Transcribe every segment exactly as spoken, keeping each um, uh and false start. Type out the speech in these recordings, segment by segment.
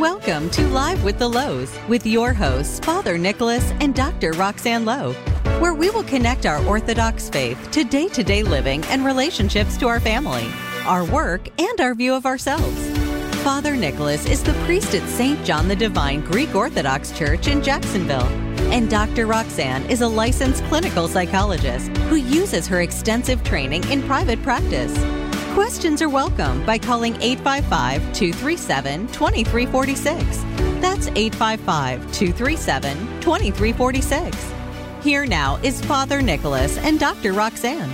Welcome to Live with the Lows with your hosts, Father Nicholas and Doctor Roxanne Lowe, where we will connect our Orthodox faith to day-to-day living and relationships to our family, our work, and our view of ourselves. Father Nicholas is the priest at Saint John the Divine Greek Orthodox Church in Jacksonville, and Doctor Roxanne is a licensed clinical psychologist who uses her extensive training in private practice. Questions are welcome by calling eight five five, two three seven, two three four six. That's eight five five, two three seven, two three four six. Here now is Father Nicholas and Doctor Roxanne.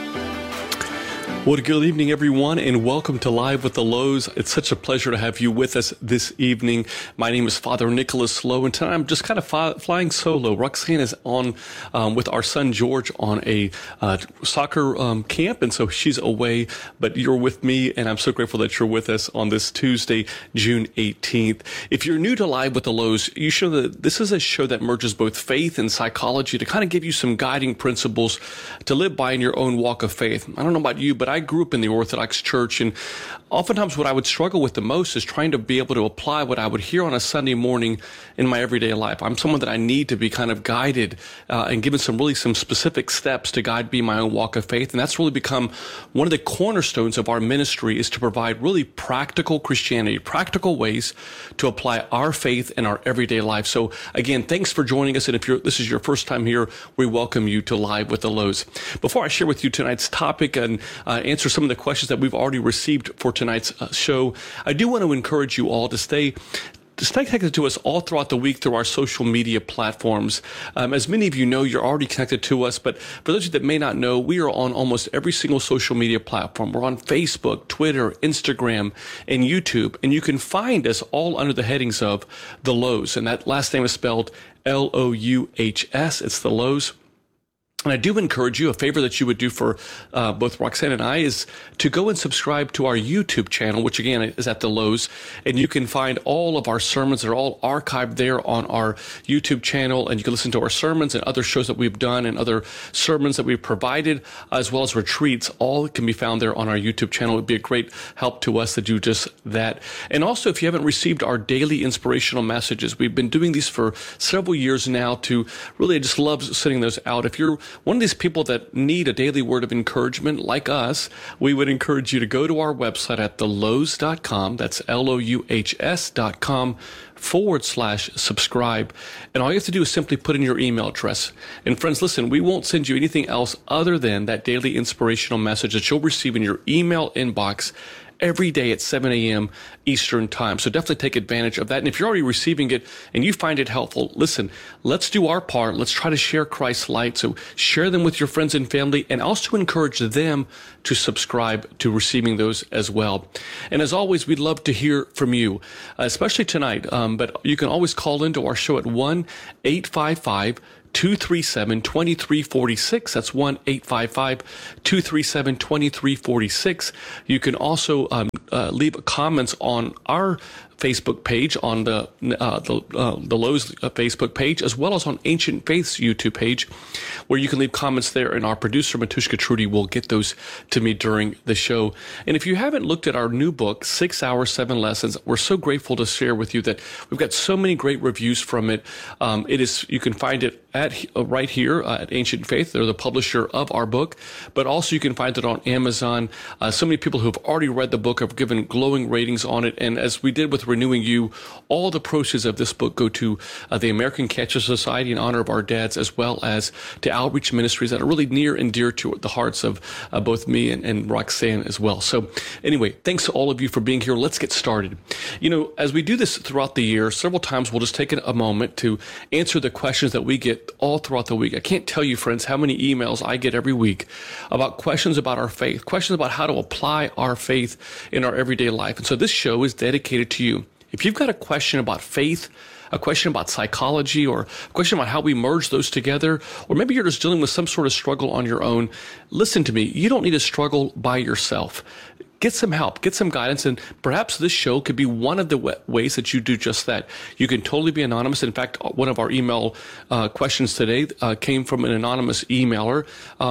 Well, good evening, everyone, and welcome to Live with the Lows. It's such a pleasure to have you with us this evening. My name is Father Nicholas Lowe, and tonight I'm just kind of fly, flying solo. Roxanne is on um, with our son George on a uh, soccer um, camp, and so she's away, but you're with me, and I'm so grateful that you're with us on this Tuesday, June eighteenth. If you're new to Live with the Lows, you should know that this is a show that merges both faith and psychology to kind of give you some guiding principles to live by in your own walk of faith. I don't know about you, but I I grew up in the Orthodox Church, and oftentimes what I would struggle with the most is trying to be able to apply what I would hear on a Sunday morning in my everyday life. I'm someone that I need to be kind of guided uh, and given some really some specific steps to guide me in my own walk of faith, and that's really become one of the cornerstones of our ministry, is to provide really practical Christianity, practical ways to apply our faith in our everyday life. So again, thanks for joining us, and if you're, this is your first time here, we welcome you to Live with the Lows. Before I share with you tonight's topic and uh, answer some of the questions that we've already received for tonight's uh, show, I do want to encourage you all to stay to stay connected to us all throughout the week through our social media platforms. Um, as many of you know, you're already connected to us, but for those of you that may not know, we are on almost every single social media platform. We're on Facebook, Twitter, Instagram, and YouTube, and you can find us all under the headings of The Lows, and that last name is spelled L O U H S. It's The Lows. And I do encourage you, a favor that you would do for uh, both Roxanne and I, is to go and subscribe to our YouTube channel, which again is at The Lows. And you can find all of our sermons. They're all archived there on our YouTube channel. And you can listen to our sermons and other shows that we've done and other sermons that we've provided, as well as retreats. All can be found there on our YouTube channel. It would be a great help to us to do just that. And also, if you haven't received our daily inspirational messages, we've been doing these for several years now to really, I just love sending those out. If you're one of these people that need a daily word of encouragement like us, we would encourage you to go to our website at the lows dot com. That's L O U H S dot com forward slash subscribe. And all you have to do is simply put in your email address. And friends, listen, we won't send you anything else other than that daily inspirational message that you'll receive in your email inbox every day at seven a.m. Eastern Time. So definitely take advantage of that. And if you're already receiving it and you find it helpful, listen, let's do our part. Let's try to share Christ's light. So share them with your friends and family, and also encourage them to subscribe to receiving those as well. And as always, we'd love to hear from you, especially tonight. Um, but you can always call into our show at one eight five five, two three seven, two three four six. That's one eight five five, two three seven, two three four six. You can also um, uh, leave comments on our Facebook page, on the uh, the, uh, the Lows uh, Facebook page, as well as on Ancient Faith's YouTube page, where you can leave comments there, and our producer, Matushka Trudy, will get those to me during the show. And if you haven't looked at our new book, Six Hours, Seven Lessons, we're so grateful to share with you that we've got so many great reviews from it. Um, it is, you can find it at uh, right here uh, at Ancient Faith. They're the publisher of our book, but also you can find it on Amazon. Uh, so many people who have already read the book have given glowing ratings on it. And as we did with Renewing You, all the proceeds of this book go to uh, the American Cancer Society in honor of our dads, as well as to outreach ministries that are really near and dear to the hearts of uh, both me and, and Roxanne as well. So anyway, thanks to all of you for being here. Let's get started. You know, as we do this throughout the year, several times we'll just take a moment to answer the questions that we get all throughout the week. I can't tell you, friends, how many emails I get every week about questions about our faith, questions about how to apply our faith in our everyday life. And so this show is dedicated to you. If you've got a question about faith, a question about psychology, or a question about how we merge those together, or maybe you're just dealing with some sort of struggle on your own, listen to me. You don't need to struggle by yourself. Get some help, get some guidance, and perhaps this show could be one of the w- ways that you do just that. You can totally be anonymous. In fact, one of our email uh, questions today uh, came from an anonymous emailer. Um,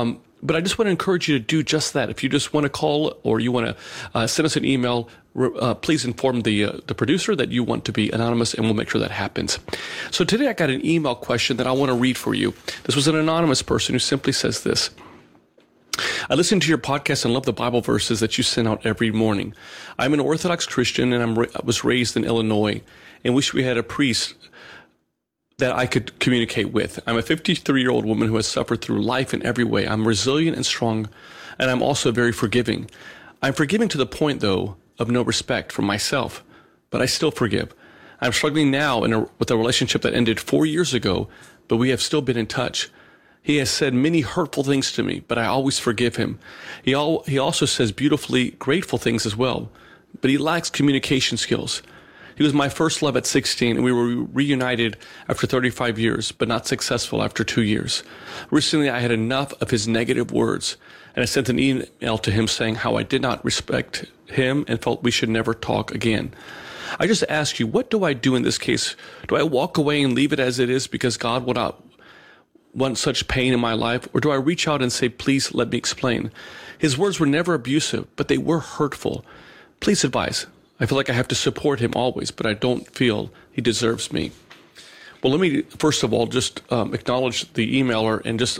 but I just want to encourage you to do just that. If you just want to call or you want to uh, send us an email, uh, please inform the uh, the producer that you want to be anonymous, and we'll make sure that happens. So today I got an email question that I want to read for you. This was an anonymous person who simply says this. I listen to your podcast and love the Bible verses that you send out every morning. I'm an Orthodox Christian, and I'm, I was raised in Illinois and wish we had a priest that I could communicate with. I'm a fifty-three-year-old woman who has suffered through life in every way. I'm resilient and strong, and I'm also very forgiving. I'm forgiving to the point, though, of no respect for myself, but I still forgive. I'm struggling now in a, with a relationship that ended four years ago, but we have still been in touch. He has said many hurtful things to me, but I always forgive him. He, al- he also says beautifully grateful things as well, but he lacks communication skills. He was my first love at sixteen, and we were reunited after thirty-five years, but not successful after two years. Recently, I had enough of his negative words, and I sent an email to him saying how I did not respect him and felt we should never talk again. I just ask you, what do I do in this case? Do I walk away and leave it as it is because God will not want such pain in my life? Or do I reach out and say, please let me explain? His words were never abusive, but they were hurtful. Please advise. I feel like I have to support him always, but I don't feel he deserves me. Well, let me, first of all, just um, acknowledge the emailer and just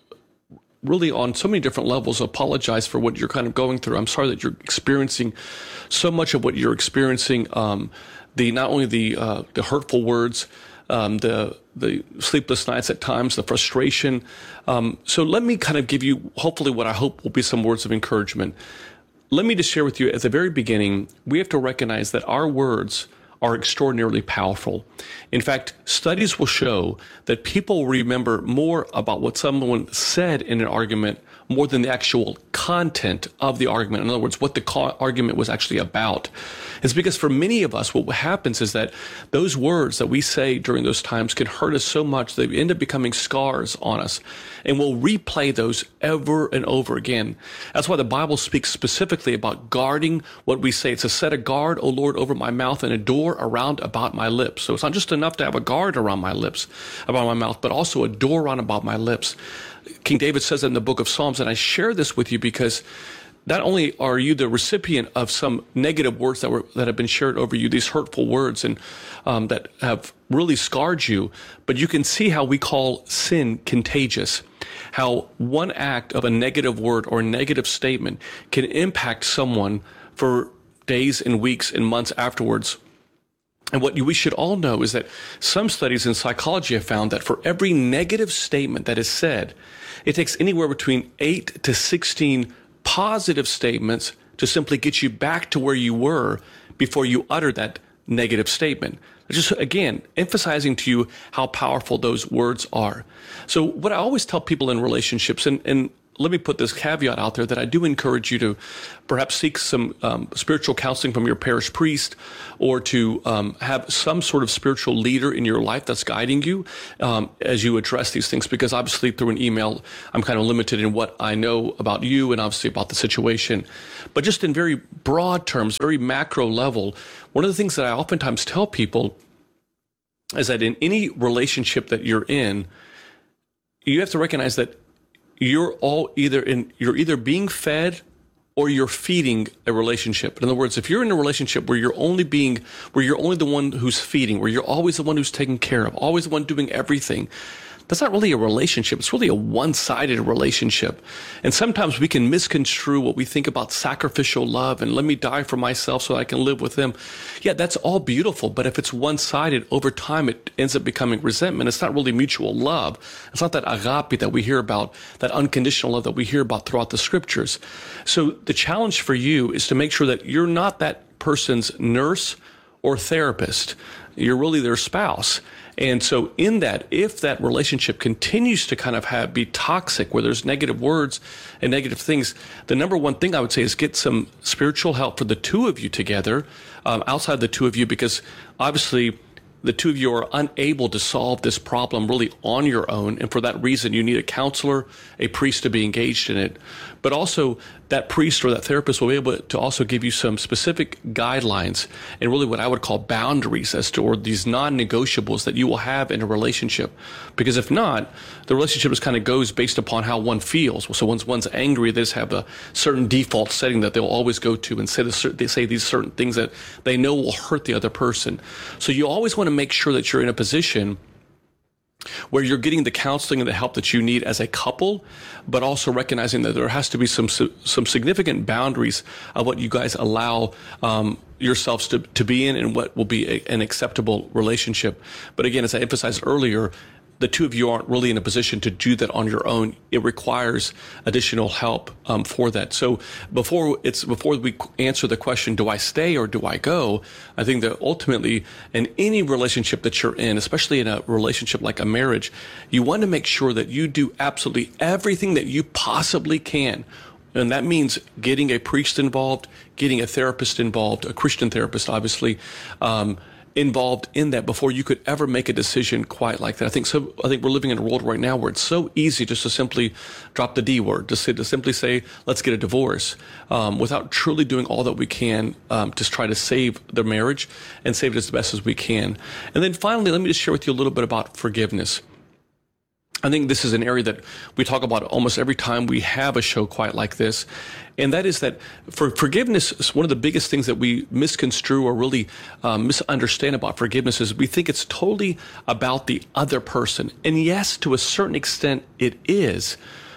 really on so many different levels apologize for what you're kind of going through. I'm sorry that you're experiencing so much of what you're experiencing, um, the not only the uh, the hurtful words, um, the the sleepless nights at times, the frustration. Um, so let me kind of give you, hopefully, what I hope will be some words of encouragement. Let me just share with you at the very beginning, we have to recognize that our words are extraordinarily powerful. In fact, studies will show that people remember more about what someone said in an argument more than the actual content of the argument. In other words, what the co- argument was actually about. It's because for many of us, what happens is that those words that we say during those times can hurt us so much that they end up becoming scars on us. And we'll replay those ever and over again. That's why the Bible speaks specifically about guarding what we say. It's to set a guard, O Lord, over my mouth and a door around about my lips. So it's not just enough to have a guard around my lips, about my mouth, but also a door around about my lips. King David says in the book of Psalms, and I share this with you because not only are you the recipient of some negative words that were that have been shared over you, these hurtful words and um, that have really scarred you, but you can see how we call sin contagious, how one act of a negative word or a negative statement can impact someone for days and weeks and months afterwards. And what we should all know is that some studies in psychology have found that for every negative statement that is said, it takes anywhere between eight to sixteen positive statements to simply get you back to where you were before you utter that negative statement. Just, again, emphasizing to you how powerful those words are. So what I always tell people in relationships, and, and let me put this caveat out there that I do encourage you to perhaps seek some um, spiritual counseling from your parish priest, or to um, have some sort of spiritual leader in your life that's guiding you um, as you address these things, because obviously through an email, I'm kind of limited in what I know about you and obviously about the situation. But just in very broad terms, very macro level, one of the things that I oftentimes tell people is that in any relationship that you're in, you have to recognize that you're all either in, you're either being fed or you're feeding a relationship. In other words, if you're in a relationship where you're only being, where you're only the one who's feeding, where you're always the one who's taken care of, always the one doing everything, that's not really a relationship. It's really a one-sided relationship. And sometimes we can misconstrue what we think about sacrificial love and let me die for myself so I can live with them. Yeah, that's all beautiful. But if it's one-sided, over time, it ends up becoming resentment. It's not really mutual love. It's not that agape that we hear about, that unconditional love that we hear about throughout the scriptures. So the challenge for you is to make sure that you're not that person's nurse or therapist. You're really their spouse. And so in that, if that relationship continues to kind of have be toxic, where there's negative words and negative things, the number one thing I would say is get some spiritual help for the two of you together, um, outside the two of you, because obviously the two of you are unable to solve this problem really on your own. And for that reason, you need a counselor, a priest to be engaged in it. But also that priest or that therapist will be able to also give you some specific guidelines and really what I would call boundaries as to, or these non-negotiables that you will have in a relationship. Because if not, the relationship just kind of goes based upon how one feels. So once one's angry, they just have a certain default setting that they'll always go to and say, this, they say these certain things that they know will hurt the other person. So you always want to make sure that you're in a position where you're getting the counseling and the help that you need as a couple, but also recognizing that there has to be some some significant boundaries of what you guys allow um, yourselves to, to be in and what will be a, an acceptable relationship. But again, as I emphasized earlier, the two of you aren't really in a position to do that on your own. It requires additional help um, for that. So before it's before we answer the question, do I stay or do I go? I think that ultimately in any relationship that you're in, especially in a relationship like a marriage, you want to make sure that you do absolutely everything that you possibly can. And that means getting a priest involved, getting a therapist involved, a Christian therapist, obviously, um, involved in that before you could ever make a decision quite like that. I think so. I think we're living in a world right now where it's so easy just to simply drop the D word, to, say, to simply say, let's get a divorce, um, without truly doing all that we can um, to try to save the marriage and save it as best as we can. And then finally, let me just share with you a little bit about forgiveness. I think this is an area that we talk about almost every time we have a show quite like this. And that is that for forgiveness is one of the biggest things that we misconstrue or really um, misunderstand about forgiveness is we think it's totally about the other person. And yes, to a certain extent it is.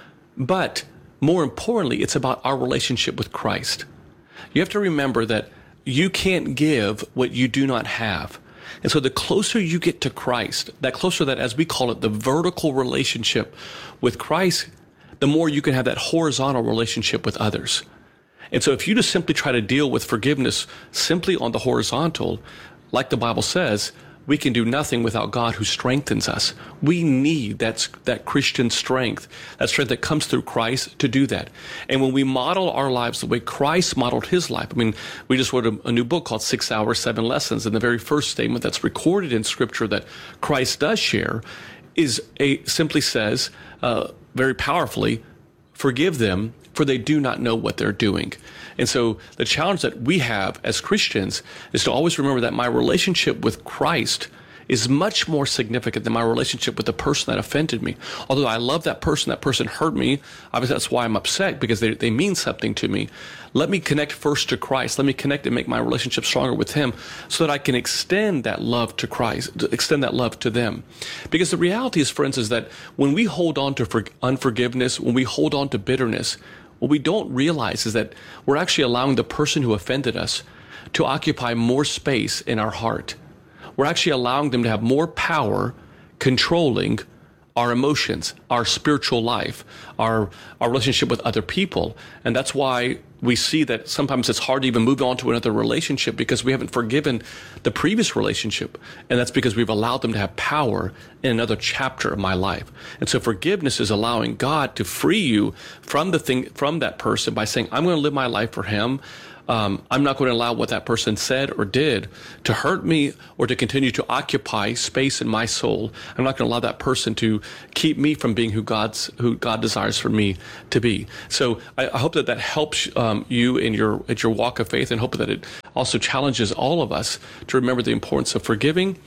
But more importantly, it's about our relationship with Christ. You have to remember that you can't give what you do not have. And so the closer you get to Christ, that closer that, as we call it, the vertical relationship with Christ, the more you can have that horizontal relationship with others. And so if you just simply try to deal with forgiveness simply on the horizontal, like the Bible says, we can do nothing without God who strengthens us. We need that, that Christian strength, that strength that comes through Christ to do that. And when we model our lives the way Christ modeled his life, I mean, we just wrote a, a new book called Six Hours, Seven Lessons, and the very first statement that's recorded in Scripture that Christ does share is a simply says, uh, very powerfully, forgive them, for they do not know what they're doing. And so the challenge that we have as Christians is to always remember that my relationship with Christ is much more significant than my relationship with the person that offended me. Although I love that person, that person hurt me, obviously that's why I'm upset, because they, they mean something to me. Let me connect first to Christ. Let me connect and make my relationship stronger with him so that I can extend that love to Christ, extend that love to them. Because the reality is, friends, is that when we hold on to for, unforgiveness, when we hold on to bitterness, what we don't realize is that we're actually allowing the person who offended us to occupy more space in our heart. We're actually allowing them to have more power controlling our emotions, our spiritual life, our, our relationship with other people. And that's why we see that sometimes it's hard to even move on to another relationship because we haven't forgiven the previous relationship. And that's because we've allowed them to have power in another chapter of my life. And so forgiveness is allowing God to free you from the thing, from that person by saying, I'm going to live my life for him. Um, I'm not going to allow what that person said or did to hurt me or to continue to occupy space in my soul. I'm not going to allow that person to keep me from being who God's who God desires for me to be. So I, I hope that that helps um, you in your at your walk of faith, and hope that it also challenges all of us to remember the importance of forgiving,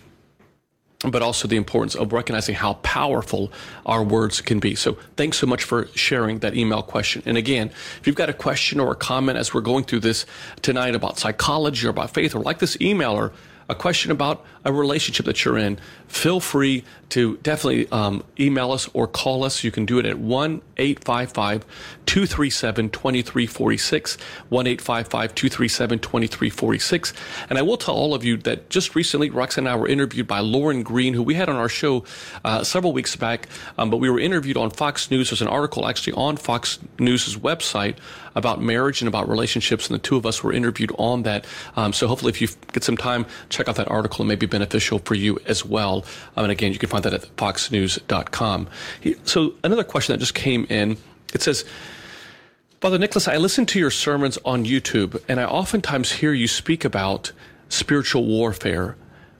but also the importance of recognizing how powerful our words can be. So thanks so much for sharing that email question. And again, if you've got a question or a comment as we're going through this tonight about psychology or about faith, or like this email, or a question about a relationship that you're in, feel free to definitely um, email us or call us. You can do it at one eight five five, two three seven, two three four six, one eight five five, two three seven, two three four six. And I will tell all of you that just recently, Roxanne and I were interviewed by Lauren Green, who we had on our show uh, several weeks back, um, but we were interviewed on Fox News. There's an article actually on Fox News' website about marriage and about relationships, and the two of us were interviewed on that. Um, so hopefully if you get some time, check out that article. It may be beneficial for you as well. Um, and again, you can find that at fox news dot com. So another question that just came in, it says, Father Nicholas, I listen to your sermons on YouTube, and I oftentimes hear you speak about spiritual warfare.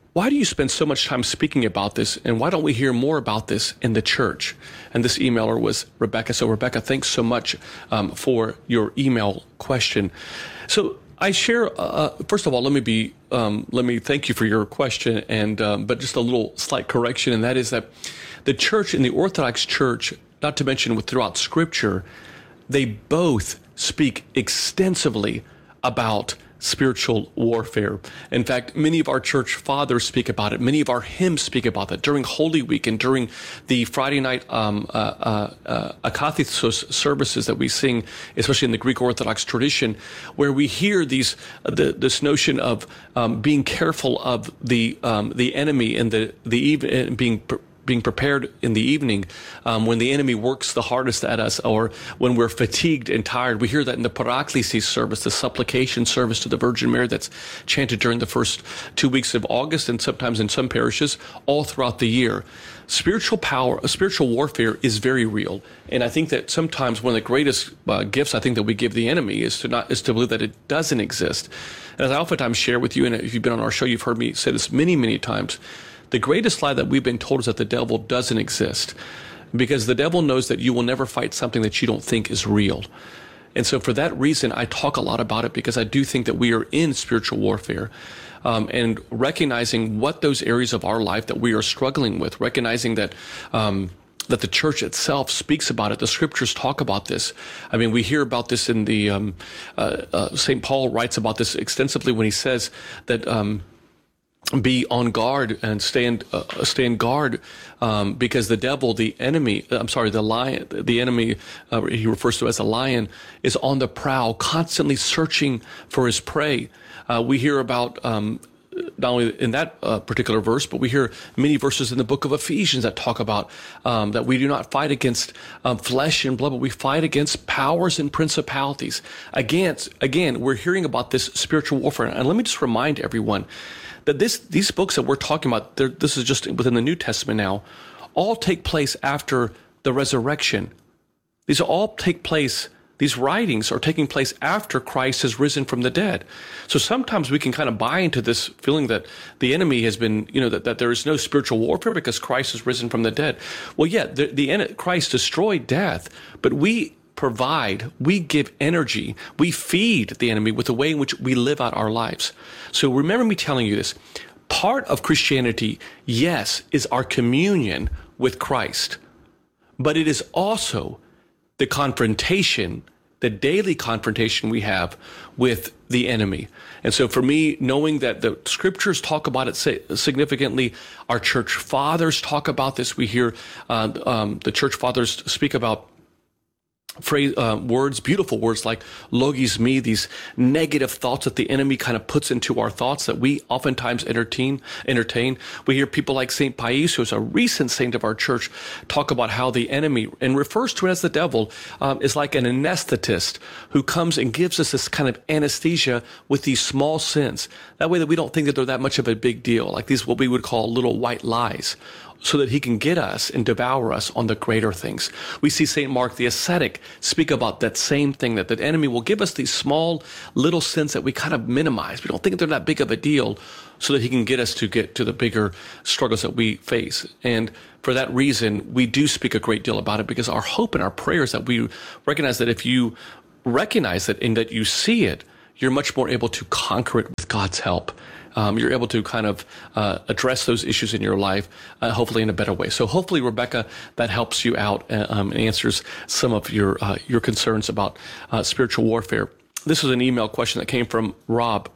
why do you spend so much time speaking about this? And why don't we hear more about this in the church? And this emailer was Rebecca. So Rebecca, thanks so much um, for your email question. So I share, uh, first of all, let me be, um, let me thank you for your question. And, um, but just a little slight correction. And that is that the church, in the Orthodox Church, not to mention with throughout Scripture, they both speak extensively about spiritual warfare. In fact, many of our church fathers speak about it. Many of our hymns speak about it during Holy Week and during the Friday night um, uh, uh, uh, akathisos services that we sing, especially in the Greek Orthodox tradition, where we hear these uh, the, this notion of um, being careful of the um, the enemy and the the even being Pre- being prepared in the evening um, when the enemy works the hardest at us, or when we're fatigued and tired. We hear that in the Paraklesis service, the supplication service to the Virgin Mary that's chanted during the first two weeks of August, and sometimes in some parishes all throughout the year. Spiritual power, spiritual warfare is very real. And I think that sometimes one of the greatest uh, gifts I think that we give the enemy is to not is to believe that it doesn't exist. And as I oftentimes share with you, and if you've been on our show, you've heard me say this many, many times, the greatest lie that we've been told is that the devil doesn't exist, because the devil knows that you will never fight something that you don't think is real. And so for that reason, I talk a lot about it, because I do think that we are in spiritual warfare, um, and recognizing what those areas of our life that we are struggling with, recognizing that um, that the church itself speaks about it. The scriptures talk about this. I mean, we hear about this in the, um, uh, uh, Saint Paul writes about this extensively when he says that um, be on guard and stand uh, stand guard um, because the devil, the enemy, I'm sorry, the lion, the enemy, uh, he refers to as a lion, is on the prowl, constantly searching for his prey. Uh, we hear about um, not only in that uh, particular verse, but we hear many verses in the book of Ephesians that talk about um, that we do not fight against um, flesh and blood, but we fight against powers and principalities. Against, again, we're hearing about this spiritual warfare. And let me just remind everyone that this these books that we're talking about, this is just within the New Testament now, all take place after the resurrection. These all take place, these writings are taking place after Christ has risen from the dead. So sometimes we can kind of buy into this feeling that the enemy has been, you know, that, that there is no spiritual warfare because Christ has risen from the dead. Well, yeah, the, the Christ destroyed death, but we provide, we give energy, we feed the enemy with the way in which we live out our lives. So remember me telling you this. Part of Christianity, yes, is our communion with Christ, but it is also the confrontation, the daily confrontation we have with the enemy. And so for me, knowing that the scriptures talk about it significantly, our church fathers talk about this. We hear uh, um, the church fathers speak about phrase, uh, words, beautiful words like logis me, these negative thoughts that the enemy kind of puts into our thoughts that we oftentimes entertain. entertain. We hear people like Saint Pius, who's a recent saint of our church, talk about how the enemy, and refers to it as the devil, um, is like an anesthetist who comes and gives us this kind of anesthesia with these small sins. That way that we don't think that they're that much of a big deal, like these what we would call little white lies, so that he can get us and devour us on the greater things. We see Saint Mark the ascetic speak about that same thing, that the enemy will give us these small little sins that we kind of minimize. We don't think they're that big of a deal, so that he can get us to get to the bigger struggles that we face. And for that reason, we do speak a great deal about it, because our hope and our prayer is that we recognize that if you recognize it and that you see it, you're much more able to conquer it with God's help. Um, you're able to kind of uh, address those issues in your life, uh, hopefully in a better way. So hopefully, Rebecca, that helps you out uh, um, and answers some of your uh, your concerns about uh, spiritual warfare. This is an email question that came from Rob.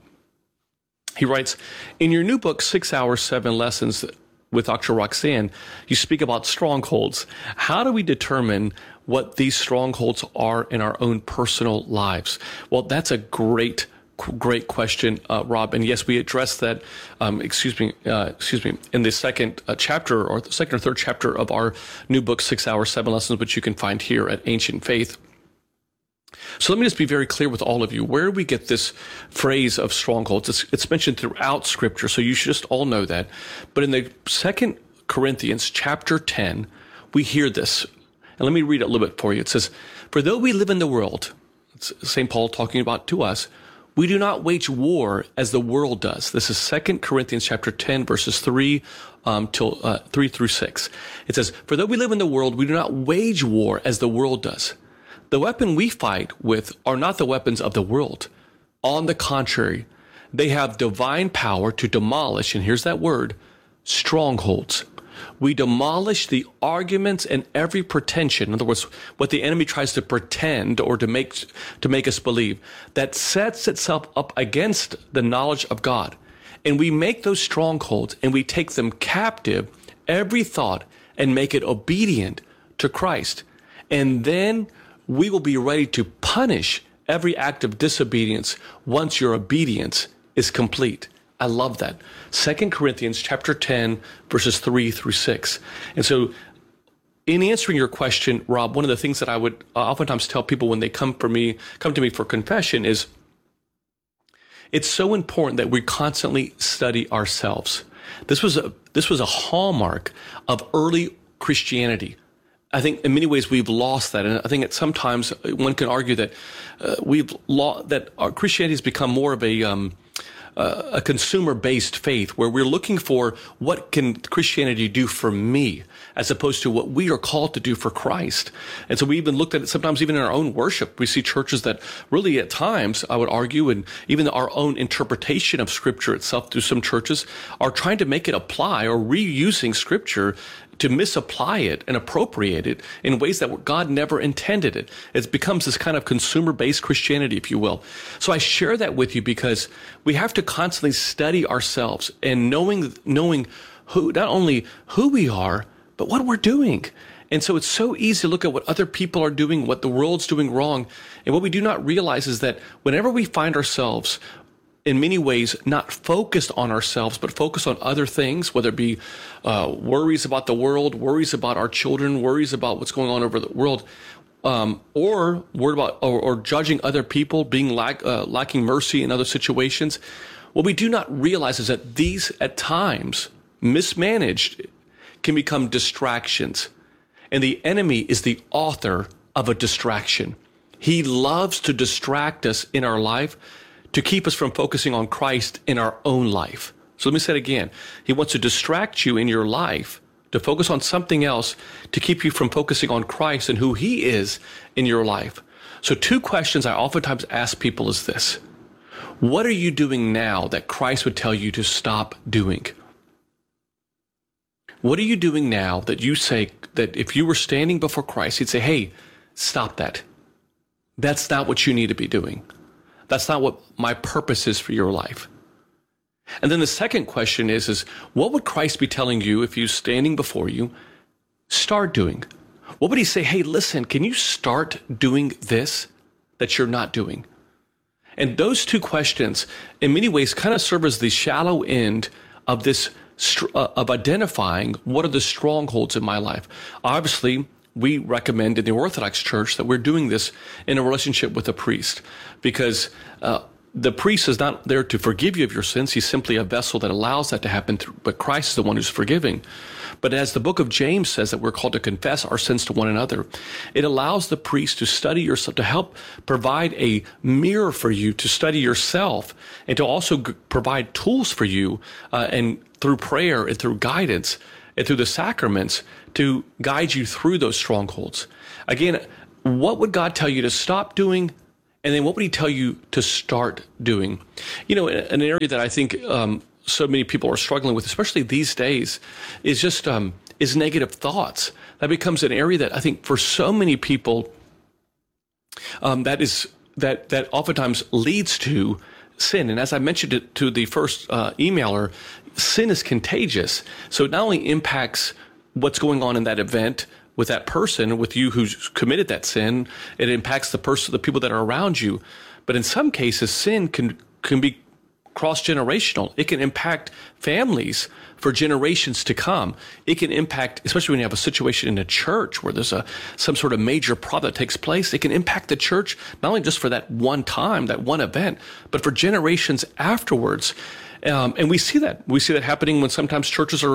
He writes, in your new book, Six Hours, Seven Lessons with Doctor Roxanne, you speak about strongholds. How do we determine what these strongholds are in our own personal lives? Well, that's a great Great question, uh, Rob. And yes, we addressed that, um, excuse me, uh, excuse me, in the second uh, chapter or the second or third chapter of our new book, Six Hours, Seven Lessons, which you can find here at Ancient Faith. So let me just be very clear with all of you. Where we get this phrase of strongholds, it's, it's mentioned throughout Scripture, so you should just all know that. But in the Second Corinthians chapter ten, we hear this. And let me read it a little bit for you. It says, for though we live in the world, it's Saint Paul talking about to us, we do not wage war as the world does. This is Second Corinthians chapter ten, verses three um, till uh, three through six. It says, "For though we live in the world, we do not wage war as the world does. The weapon we fight with are not the weapons of the world. On the contrary, they have divine power to demolish," and here's that word, "strongholds. We demolish the arguments and every pretension," in other words, what the enemy tries to pretend or to make to make us believe, "that sets itself up against the knowledge of God. And we make those strongholds and we take them captive, every thought, and make it obedient to Christ. And then we will be ready to punish every act of disobedience once your obedience is complete." I love that. Second Corinthians chapter ten, verses three through six. And so in answering your question, Rob, one of the things that I would oftentimes tell people when they come for me, come to me for confession is it's so important that we constantly study ourselves. This was a, this was a hallmark of early Christianity. I think in many ways we've lost that, and I think that sometimes one can argue that uh, we've lost that our Christianity has become more of a um, uh, a consumer-based faith, where we're looking for what can Christianity do for me, as opposed to what we are called to do for Christ. And so we even looked at it sometimes even in our own worship. We see churches that really at times, I would argue, and even our own interpretation of Scripture itself through some churches are trying to make it apply or reusing Scripture to misapply it and appropriate it in ways that God never intended it. It becomes this kind of consumer-based Christianity, if you will. So I share that with you because we have to constantly study ourselves and knowing, knowing who, not only who we are, but what we're doing. And so it's so easy to look at what other people are doing, what the world's doing wrong. And what we do not realize is that whenever we find ourselves in many ways not focused on ourselves, but focused on other things, whether it be uh, worries about the world, worries about our children, worries about what's going on over the world, um, or worried about or, or judging other people, being lack, uh, lacking mercy in other situations. What we do not realize is that these, at times, mismanaged, can become distractions. And the enemy is the author of a distraction. He loves to distract us in our life to keep us from focusing on Christ in our own life. So let me say it again. He wants to distract you in your life to focus on something else to keep you from focusing on Christ and who he is in your life. So two questions I oftentimes ask people is this: what are you doing now that Christ would tell you to stop doing? What are you doing now that you say that if you were standing before Christ, he'd say, hey, stop that. That's not what you need to be doing. That's not what my purpose is for your life. And then the second question is, is what would Christ be telling you if he's standing before you, start doing? What would he say? Hey, listen, can you start doing this that you're not doing? And those two questions, in many ways, kind of serve as the shallow end of this, uh, of identifying what are the strongholds in my life. Obviously, we recommend in the Orthodox Church that we're doing this in a relationship with a priest, because uh, the priest is not there to forgive you of your sins. He's simply a vessel that allows that to happen, through, but Christ is the one who's forgiving. But as the book of James says that we're called to confess our sins to one another, it allows the priest to study yourself, to help provide a mirror for you to study yourself, and to also g- provide tools for you uh, and through prayer and through guidance and through the sacraments to guide you through those strongholds. Again, what would God tell you to stop doing? And then what would he tell you to start doing? You know, an area that I think um, so many people are struggling with, especially these days, is just um, is negative thoughts. That becomes an area that I think for so many people um, that is that that oftentimes leads to sin. And as I mentioned it to the first uh, emailer, sin is contagious. So it not only impacts what's going on in that event with that person, with you who's committed that sin, it impacts the person, the people that are around you. But in some cases, sin can can be cross-generational. It can impact families for generations to come. It can impact, especially when you have a situation in a church where there's a some sort of major problem that takes place, it can impact the church not only just for that one time, that one event, but for generations afterwards. Um, and we see that. We see that happening when sometimes churches are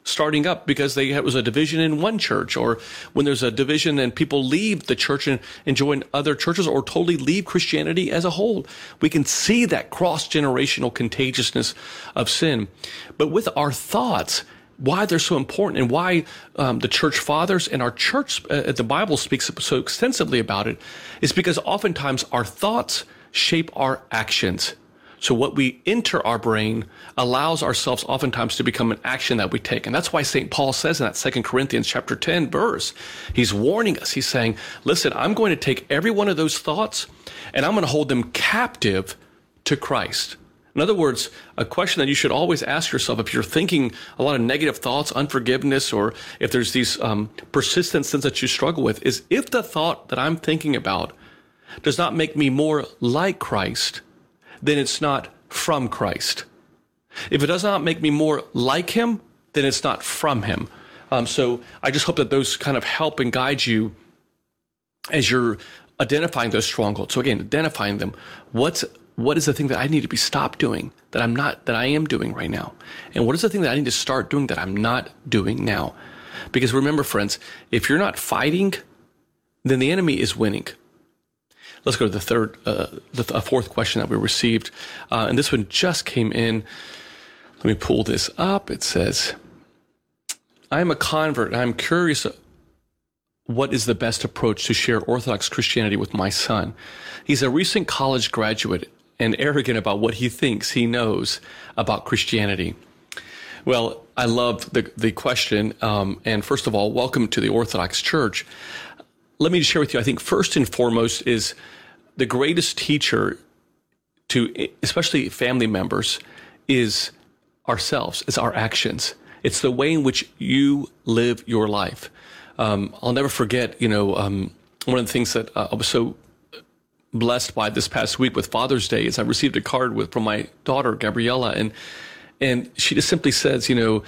starting up because they it was a division in one church, or when there's a division and people leave the church and, and join other churches, or totally leave Christianity as a whole. We can see that cross-generational contagiousness of sin. But with our thoughts, why they're so important and why um, the church fathers and our church, uh, the Bible speaks so extensively about it, is because oftentimes our thoughts shape our actions. So what we enter our brain allows ourselves oftentimes to become an action that we take. And that's why Saint Paul says in that Second Corinthians chapter ten verse, he's warning us. He's saying, listen, I'm going to take every one of those thoughts and I'm going to hold them captive to Christ. In other words, a question that you should always ask yourself if you're thinking a lot of negative thoughts, unforgiveness, or if there's these um, persistent sins that you struggle with, is if the thought that I'm thinking about does not make me more like Christ, then it's not from Christ. If it does not make me more like him, then it's not from him. Um, so I just hope that those kind of help and guide you as you're identifying those strongholds. So again, identifying them. What's what is the thing that I need to be stopped doing that I'm not, that I am doing right now? And what is the thing that I need to start doing that I'm not doing now? Because remember, friends, if you're not fighting, then the enemy is winning. Let's go to the third, uh, the th- fourth question that we received. Uh, and this one just came in. Let me pull this up. It says, I am a convert. And I'm curious, what is the best approach to share Orthodox Christianity with my son? He's a recent college graduate and arrogant about what he thinks he knows about Christianity. Well, I love the, the question. Um, and first of all, welcome to the Orthodox Church. Let me just share with you, I think first and foremost is the greatest teacher to, especially family members, is ourselves, is our actions. It's the way in which you live your life. Um, I'll never forget, you know, um, one of the things that uh, I was so blessed by this past week with Father's Day is I received a card with from my daughter, Gabriella, and and she just simply says, you know,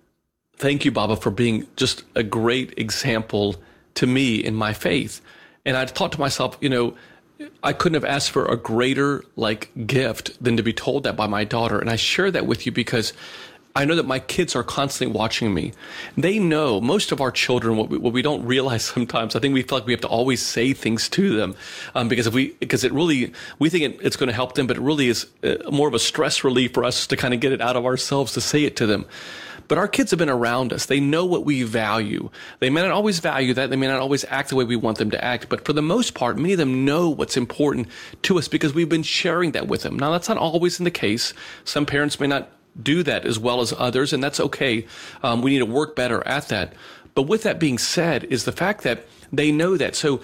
thank you, Baba, for being just a great example to me in my faith. And I thought to myself, you know, I couldn't have asked for a greater like gift than to be told that by my daughter. And I share that with you because I know that my kids are constantly watching me. They know, most of our children, what we, what we don't realize sometimes, I think we feel like we have to always say things to them um, because if we, because it really, we think it, it's going to help them, but it really is uh, more of a stress relief for us to kind of get it out of ourselves to say it to them. But our kids have been around us. They know what we value. They may not always value that. They may not always act the way we want them to act. But for the most part, many of them know what's important to us because we've been sharing that with them. Now, that's not always in the case. Some parents may not do that as well as others, and that's okay. Um, we need to work better at that. But with that being said is the fact that they know that. So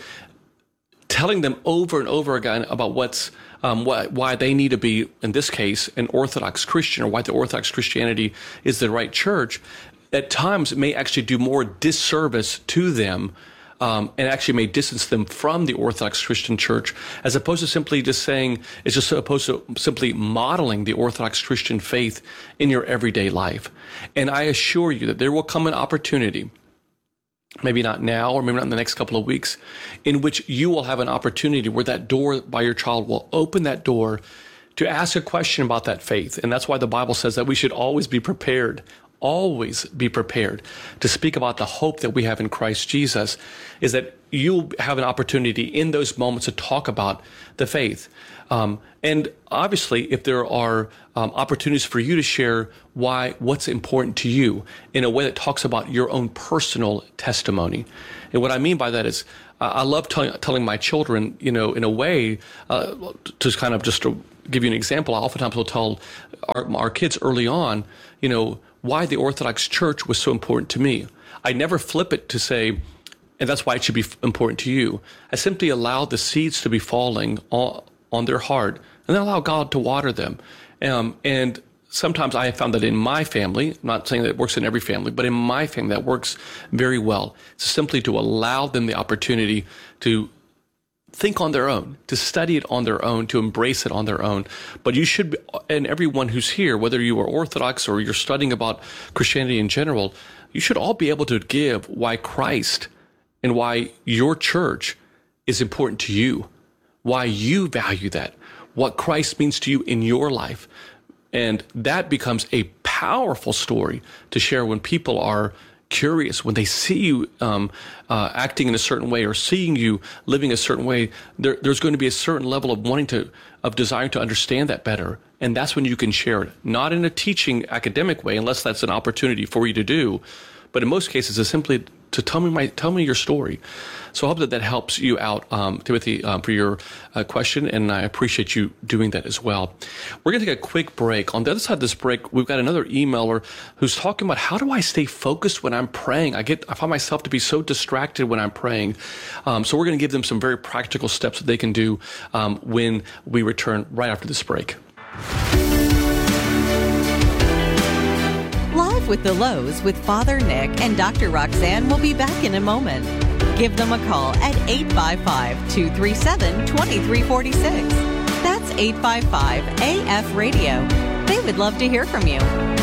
telling them over and over again about what's um, why, why they need to be, in this case, an Orthodox Christian, or why the Orthodox Christianity is the right church, at times may actually do more disservice to them Um, and actually may distance them from the Orthodox Christian Church, as opposed to simply just saying, it's just opposed to simply modeling the Orthodox Christian faith in your everyday life. And I assure you that there will come an opportunity, maybe not now, or maybe not in the next couple of weeks, in which you will have an opportunity where that door by your child will open that door to ask a question about that faith. And that's why the Bible says that we should always be prepared Always be prepared to speak about the hope that we have in Christ Jesus, is that you'll have an opportunity in those moments to talk about the faith. Um, and obviously, if there are um, opportunities for you to share why, what's important to you in a way that talks about your own personal testimony. And what I mean by that is, uh, I love t- telling my children, you know, in a way, uh, to kind of just to give you an example, I oftentimes will tell our, our kids early on, you know, why the Orthodox Church was so important to me. I never flip it to say, and that's why it should be important to you. I simply allow the seeds to be falling on, on their heart, and then allow God to water them. Um, and sometimes I have found that in my family, I'm not saying that it works in every family, but in my family that works very well. It's simply to allow them the opportunity to think on their own, to study it on their own, to embrace it on their own. But you should, be, and everyone who's here, whether you are Orthodox or you're studying about Christianity in general, you should all be able to give why Christ and why your church is important to you, why you value that, what Christ means to you in your life. And that becomes a powerful story to share when people are curious, when they see you um, uh, acting in a certain way or seeing you living a certain way. There, there's going to be a certain level of wanting to, of desiring to understand that better. And that's when you can share it, not in a teaching academic way, unless that's an opportunity for you to do. But in most cases, it's simply to tell me my tell me your story. So I hope that that helps you out, um, Timothy, um, for your uh, question, and I appreciate you doing that as well. We're going to take a quick break. On the other side of this break, we've got another emailer who's talking about how do I stay focused when I'm praying? I get I find myself to be so distracted when I'm praying. Um, so we're going to give them some very practical steps that they can do um, when we return right after this break. Live with the Lows with Father Nick and Doctor Roxanne will be back in a moment. Give them a call at eight five five, two three seven, two three four six. That's eight five five A F radio. They would love to hear from you.